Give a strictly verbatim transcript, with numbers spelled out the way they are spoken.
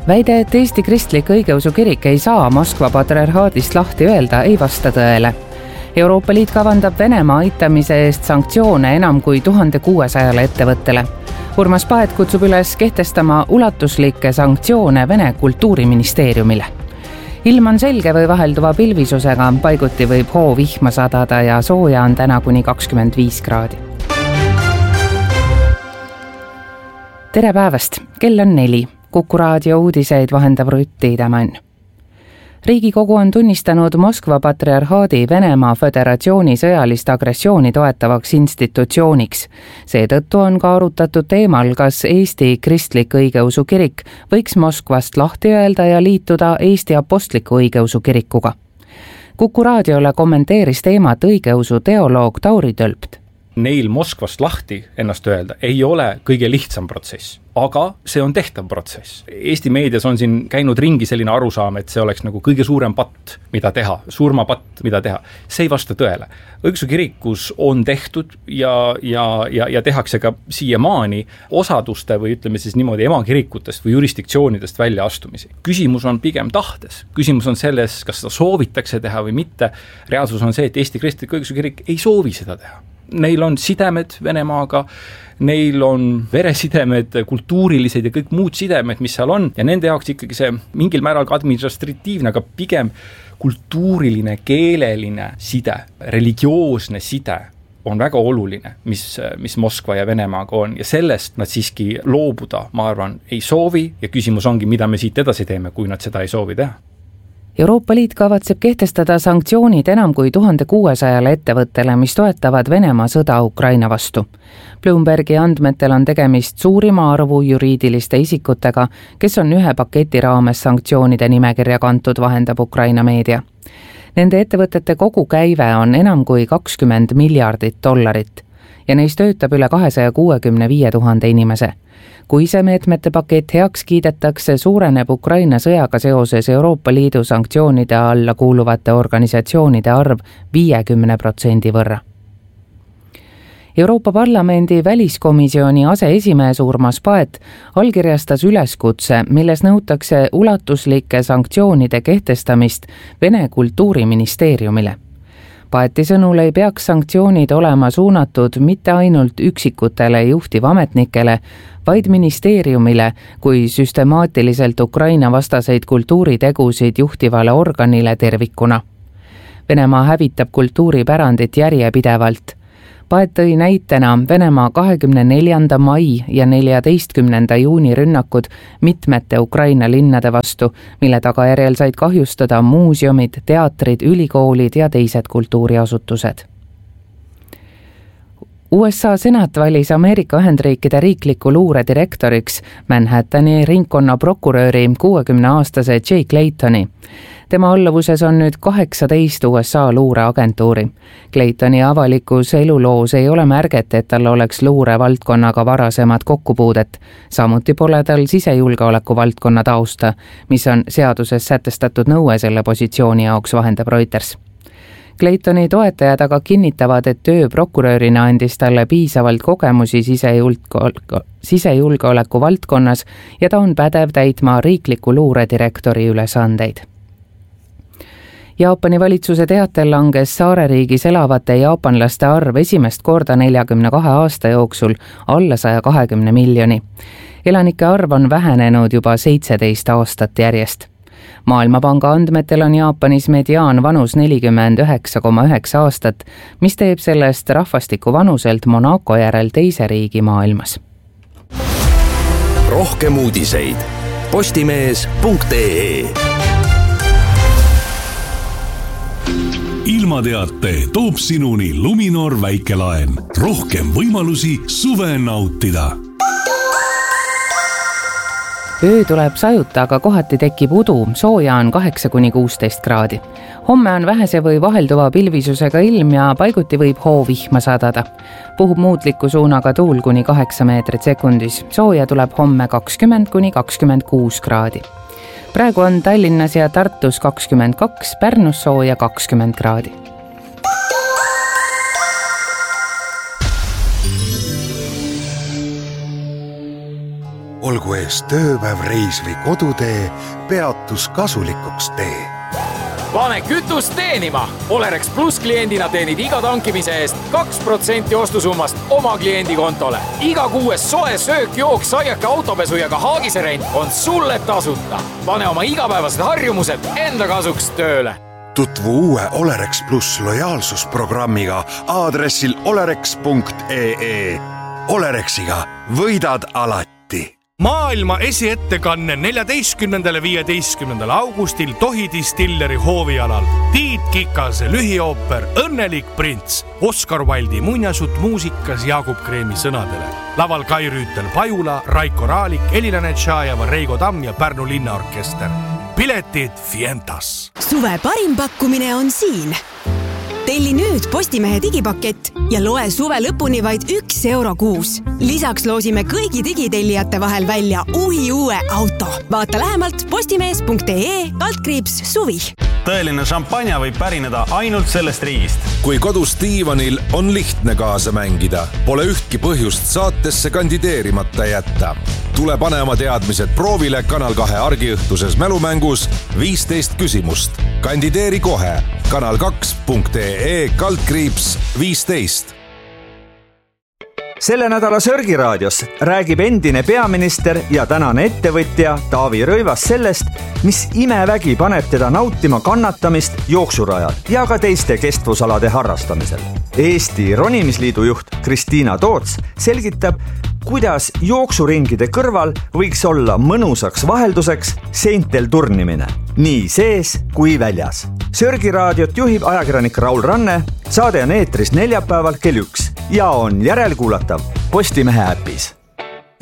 Väide, et Eesti Kristlik Õigeusu Kirik ei saa Moskva patriarhaadist lahti öelda, ei vasta tõele. Euroopa Liit kavandab Venemaa aitamise eest sanktsioone enam kui tuhat kuussada ettevõttele. Urmas Paet kutsub üles kehtestama ulatuslikke sanktsioone Vene kultuuriministeeriumile. Ilm on selge või vahelduva pilvisusega, paiguti võib hoo vihma sadada ja sooja on täna kuni kakskümmend viis kraadi. Tere päevast, kell on neli. Kuku raadio uudiseid vahendab Rutt Tiidemann. Riigikogu on tunnistanud Moskva patriarhaadi Venemaa Föderatsiooni sõjalist agressiooni toetavaks institutsiooniks. Seetõttu on ka arutatud teemal, kas Eesti Kristlik Õigeusu Kirik võiks Moskvast lahti öelda ja liituda Eesti Apostliku Õigeusu Kirikuga. Kuku raadiole kommenteeris teemat õigeusu teoloog Tauri Tölpt. Neil Moskvast lahti ennast öelda ei ole kõige lihtsam protsess, aga see on tehtav protsess. Eesti meedias on siin käinud ringi selline arusaam, et see oleks nagu kõige suurem patt, mida teha, surmapatt, mida teha. See ei vasta tõele. Õigeusu kirikus on tehtud ja, ja, ja, ja tehakse ka siiamaani osaduste või ütleme siis niimoodi emakirikutest või jurisdiktsioonidest välja astumisi. Küsimus on pigem tahtes. Küsimus on selles, kas seda soovitakse teha või mitte. Reaalsus on see, et Eesti Kristlik Õigeusu Kirik ei soovi seda teha. Neil on sidemed Venemaaga, neil on veresidemed, kultuurilised ja kõik muud sidemed, mis seal on, ja nende jaoks ikkagi see mingil määral ka administratiivne, aga pigem kultuuriline, keeleline side, religioosne side on väga oluline, mis, mis Moskva ja Venemaaga on, ja sellest nad siiski loobuda, ma arvan, ei soovi, ja küsimus ongi, mida me siit edasi teeme, kui nad seda ei soovi teha. Euroopa Liit kavatseb kehtestada sanktsioonid enam kui tuhat kuussada ettevõttele, mis toetavad Venemaa sõda Ukraina vastu. Bloombergi andmetel on tegemist suurima arvu juriidiliste isikutega, kes on ühe paketi raames sanktsioonide nimekirja kantud, vahendab Ukraina meedia. Nende ettevõtete kogu käive on enam kui kakskümmend miljardit dollarit ja neis töötab üle kahesaja kuuekümne viie tuhande inimese. Kui see meetmete pakett heaks kiidetakse, suureneb Ukraina sõjaga seoses Euroopa Liidu sanktsioonide alla kuuluvate organisatsioonide arv viiekümne protsendi võrra. Euroopa Parlamendi väliskomisjoni aseesimees Urmas Paet allkirjastas üleskutse, milles nõutakse ulatuslike sanktsioonide kehtestamist Vene kultuuriministeeriumile. Paeti sõnul ei peaks sanktsioonid olema suunatud mitte ainult üksikutele juhtivametnikele, vaid ministeeriumile kui süstemaatiliselt Ukraina vastaseid kultuuritegusid juhtivale organile tervikuna. Venemaa hävitab kultuuripärandit järjepidevalt. Paet tõi näitena Venemaa kahekümne neljanda mai ja neljateistkümnenda juuni rünnakud mitmete Ukraina linnade vastu, mille tagajärjel said kahjustada muuseumid, teatrid, ülikoolid ja teised kultuuriasutused. U S A senat valis Ameerika Ühendriikide riikliku luure direktoriks Manhattani ringkonna prokuröri kuuekümneaastase Jay Claytoni. Tema alluvuses on nüüd kaheksateist U S A luureagentuuri. Claytoni avalikus eluloos ei ole märget, et tal oleks luure valdkonnaga varasemad kokkupuudet. Samuti pole tal sisejulgeoleku valdkonna tausta, mis on seaduses sätestatud nõue selle positsiooni jaoks, vahendab Reuters. Claytoni toetajad aga kinnitavad, et töö prokurörina andis talle piisavalt kogemusi sisejulgeoleku, sisejulgeoleku valdkonnas ja ta on pädev täitma riikliku luuredirektori ülesandeid. Jaapani valitsuse teatel langes saareriigis elavate jaapanlaste arv esimest korda neljakümne kahe aasta jooksul alla saja kahekümne miljoni. Elanike arv on vähenenud juba seitseteist aastat järjest. Maailmapanga andmetel on Jaapanis mediaan vanus nelikümmend üheksa koma üheksa aastat, mis teeb sellest rahvastiku vanuselt Monaco järel teise riigi maailmas. Rohkem uudiseid postimees punkt ee. Ilmateate toob sinuni Luminor väikelaen. Rohkem võimalusi suve nautida. Öö tuleb sajuta, aga kohati tekib udu, sooja on kaheksa kuni kuusteist kraadi. Homme on vähese või vahelduva pilvisusega ilm ja paiguti võib hoo vihma sadada. Puhub muutliku suunaga tuul kuni kaheksa meetrit sekundis. Sooja tuleb homme kakskümmend kuni kakskümmend kuus kraadi. Praegu on Tallinnas ja Tartus kakskümmend kaks, Pärnus sooja kakskümmend kraadi. Olgu ees tööpäev, reis või kodutee, peatus kasulikuks tee. Pane kütust teenima! Olerex Plus kliendina teenid iga tankimise eest kaks protsenti ostusummast oma kliendi kontole. Iga kuues soe söök, jook, saiake, autopesu ja ka haagiserent on sulle tasuta. Pane oma igapäevased harjumused enda kasuks tööle. Tutvu uue Olerex Plus lojaalsusprogrammiga aadressil olerex punkt ee. Olerexiga võidad alati. Maailma esiettekanne neljateistkümnendal viieteistkümnendal augustil Tohi Distilleri hoovialal. Tiit Kikase lühiooper Õnnelik prints. Oscar Wilde'i muinasjutt muusikas Jaagup Kreemi sõnadele. Laval Kai Rüütel Pajula, Raiko Raalik, Elina Tšajeva, Reigo Tamm ja Pärnu linnaorkester. Piletid Fientas. Suve parim pakkumine on siin. Telli nüüd Postimehe digipakett ja loe suve lõpuni vaid üks euro kuus. Lisaks loosime kõigi digitellijate vahel välja uhi uue auto. Vaata lähemalt postimees punkt ee kaldkriips suvi. Tõeline šampanja võib pärineda ainult sellest riigist. Kui kodus diivanil on lihtne kaasa mängida, pole ühtki põhjust saatesse kandideerimata jätta. Tule pane oma teadmised proovile Kanal kahe argiõhtuses mälumängus viisteist küsimust. Kandideeri kohe kanal kaks punkt ee kaldkriips viisteist. Selle nädala Sörgiraadios räägib endine peaminister ja tänane ettevõtja Taavi Rõivas sellest, mis imevägi paneb teda nautima kannatamist jooksurajal ja ka teiste kestvusalade harrastamisel. Eesti Ronimisliidu juht Kristiina Toots selgitab, kuidas jooksuringide kõrval võiks olla mõnusaks vahelduseks seintel turnimine, nii sees kui väljas. Sörgiraadiot juhib ajakirjanik Raul Ranne, saade on eetris neljapäeval kell üks ja on järelkuulatav Postimehe äpis.